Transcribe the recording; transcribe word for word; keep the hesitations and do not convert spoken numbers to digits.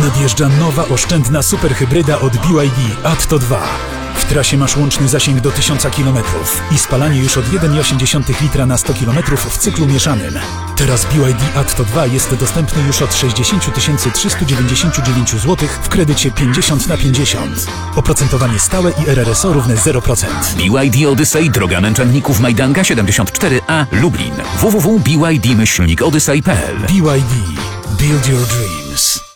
Nadjeżdża nowa oszczędna superhybryda od B Y D Atto dwa. W trasie masz łączny zasięg do tysiąca kilometrów i spalanie już od jeden przecinek osiem litra na sto kilometrów w cyklu mieszanym. Teraz B Y D Atto dwa jest dostępny już od sześćdziesiąt tysięcy trzysta dziewięćdziesiąt dziewięć złotych w kredycie pięćdziesiąt na pięćdziesiąt. Oprocentowanie stałe i R R S O równe zero procent. B Y D Odyssey, droga męczenników Majdanka siedemdziesiąt cztery A, Lublin. w w w kropka b y d myślnik odyssey kropka p l. B Y D. Build your dreams.